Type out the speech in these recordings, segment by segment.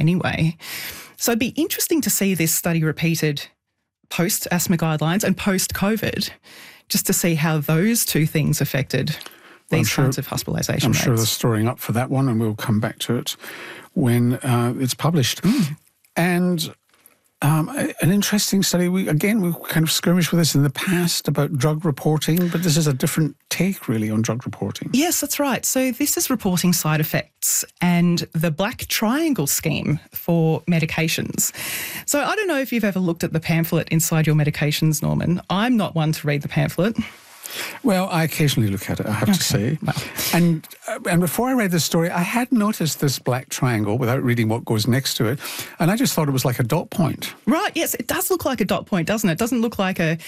anyway. So it'd be interesting to see this study repeated post-asthma guidelines and post-COVID, just to see how those two things affected these kinds of hospitalisation rates. I'm sure they're storing up for that one, and we'll come back to it when it's published. And an interesting study, we've kind of skirmished with this in the past about drug reporting, but this is a different take really on drug reporting. Yes, that's right. So this is reporting side effects and the Black Triangle scheme for medications. So I don't know if you've ever looked at the pamphlet inside your medications, Norman. I'm not one to read the pamphlet. Well, I occasionally look at it, I have to say. Well. And before I read this story, I had noticed this black triangle without reading what goes next to it, and I just thought it was like a dot point. Right, yes, it does look like a dot point, doesn't it? It doesn't look like an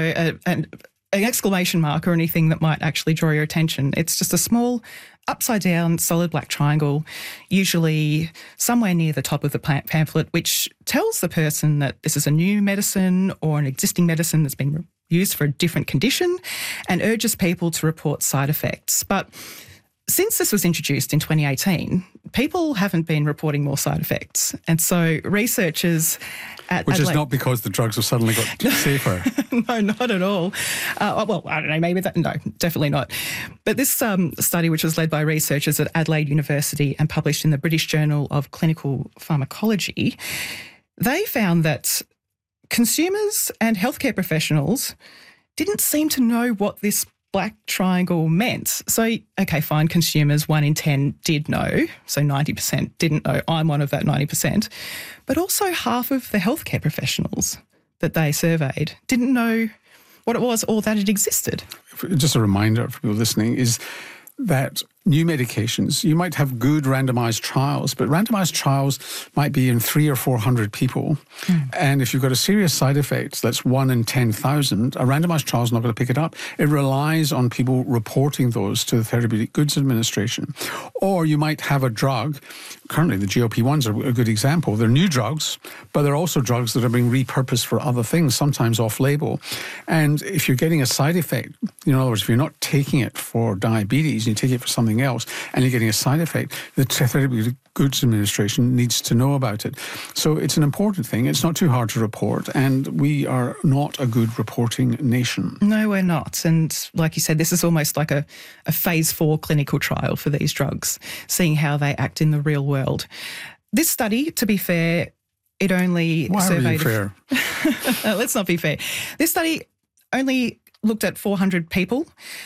exclamation mark or anything that might actually draw your attention. It's just a small upside-down solid black triangle, usually somewhere near the top of the pamphlet, which tells the person that this is a new medicine or an existing medicine that's been used for a different condition, and urges people to report side effects. But since this was introduced in 2018, people haven't been reporting more side effects. And so researchers at Which Adelaide... is not because the drugs have suddenly got safer. No, not at all. Well, I don't know, maybe that... No, definitely not. But this study, which was led by researchers at Adelaide University and published in the British Journal of Clinical Pharmacology, they found that consumers and healthcare professionals didn't seem to know what this black triangle meant. So, okay, fine, consumers, 1 in 10 did know, so 90% didn't know. I'm one of that 90%. But also half of the healthcare professionals that they surveyed didn't know what it was or that it existed. Just a reminder for people listening is that new medications, you might have good randomised trials, but randomised trials might be in 300 or 400 people. And if you've got a serious side effect, that's 1 in 10,000, a randomised trial is not going to pick it up. It relies on people reporting those to the Therapeutic Goods Administration. Or you might have a drug, currently the GLP-1s are a good example. They're new drugs, but they're also drugs that are being repurposed for other things, sometimes off-label. And if you're getting a side effect, in other words, if you're not taking it for diabetes, you take it for something else, and you're getting a side effect, the Therapeutic Goods Administration needs to know about it. So it's an important thing. It's not too hard to report, and we are not a good reporting nation. No, we're not. And like you said, this is almost like a phase 4 clinical trial for these drugs, seeing how they act in the real world. This study, to be fair, it only surveyed... Why are you fair? Let's not be fair. This study only looked at 400 people.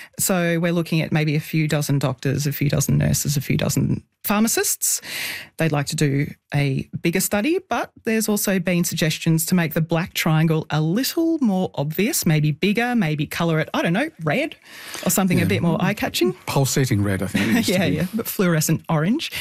So we're looking at maybe a few dozen doctors, a few dozen nurses, a few dozen pharmacists. They'd like to do a bigger study, but there's also been suggestions to make the black triangle a little more obvious, maybe bigger, maybe colour it, I don't know, red or something a bit more eye-catching. Pulsating red, I think. Yeah, but fluorescent orange.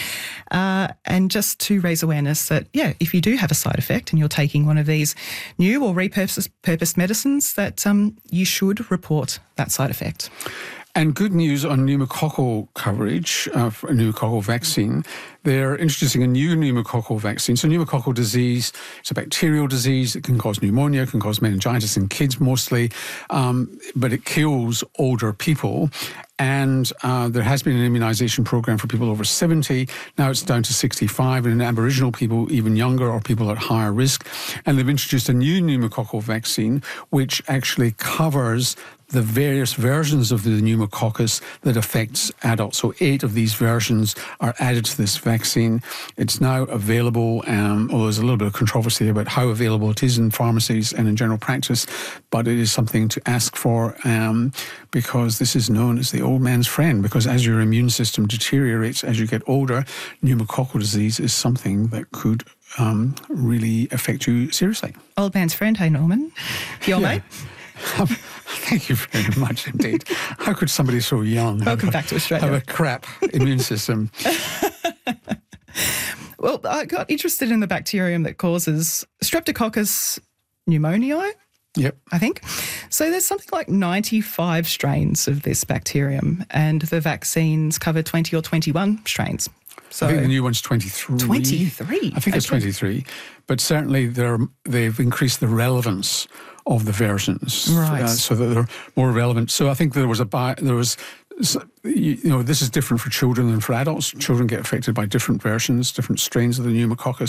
And just to raise awareness that, if you do have a side effect and you're taking one of these new or repurposed medicines, that you should report that side effect. And good news on pneumococcal coverage for a pneumococcal vaccine. They're introducing a new pneumococcal vaccine. So pneumococcal disease, it's a bacterial disease. It can cause pneumonia, can cause meningitis in kids mostly, but it kills older people. And there has been an immunisation program for people over 70. Now it's down to 65, and in Aboriginal people even younger or people at higher risk. And they've introduced a new pneumococcal vaccine which actually covers the various versions of the pneumococcus that affects adults. So 8 of these versions are added to this vaccine. It's now available, although there's a little bit of controversy about how available it is in pharmacies and in general practice, but it is something to ask for because this is known as the old man's friend, because as your immune system deteriorates as you get older, pneumococcal disease is something that could really affect you seriously. Old man's friend, hey Norman. Your mate? Thank you very much indeed. How could somebody so young Welcome back to Australia. have a crap immune system? Well, I got interested in the bacterium that causes Streptococcus pneumoniae. Yep. I think. So there's something like 95 strains of this bacterium, and the vaccines cover 20 or 21 strains. So I think the new one's 23. 23? I think it's 23. But certainly they've increased the relevance of the versions, right? So that they're more relevant. So I think this is different for children than for adults. Children get affected by different versions, different strains of the pneumococcus.